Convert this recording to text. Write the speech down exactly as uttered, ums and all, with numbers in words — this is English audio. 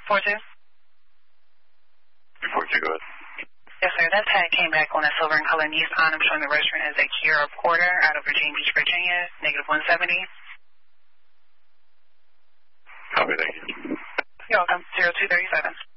four two. four two, go ahead. Yes, sir. That tag came back on a silver and color Nissan. I'm showing the registrant as a Kiera Porter out of Virginia Beach, Virginia, negative one seventy. Copy, thank you. You're welcome. zero two thirty-seven.